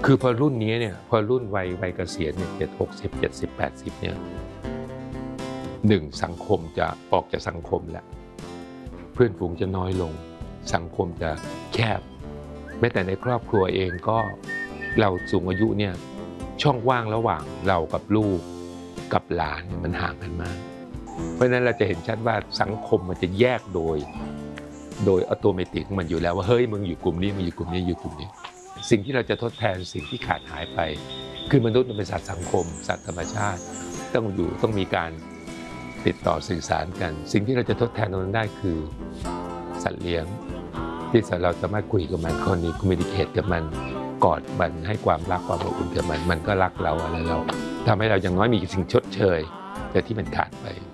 คือพอรุ่นนี้เนี่ยพอรุ่นวัยเกษียณเนี่ย60 70 80เนี่ยสังคมจะออกจากสังคมแล้วเพื่อนฝูงจะน้อยลงสังคมจะแคบแม้แต่ในครอบครัวเองก็เราสูงอายุเนี่ยช่องว่างระหว่างเรากับลูกกับหลานมันห่างกันมากเพราะฉะนั้นเราจะเห็นชัดว่าสังคมมันจะแยกโดยอัตโนมัติของมันอยู่แล้วว่าเฮ้ยมึงอยู่กลุ่มนี้มึงอยู่กลุ่มนี้อยู่กลุ่มนี้สิ่งที่เราจะทดแทนสิ่งที่ขาดหายไปคือมนุษย์เป็นสัตว์สังคมสัตว์ธรรมชาติต้องมีการติดต่อสื่อสารกันสิ่งที่เราจะทดแทนตรงนั้นได้คือสัตว์เลี้ยงที่เราสามารถคุยกับมันคอมมิวนิเคตกับมันกอดมันให้ความรักความอบอุ่นกับมันก็รักเราอะไรเราทำให้เราอย่างน้อยมีสิ่งชดเชยแต่ที่มันขาดไป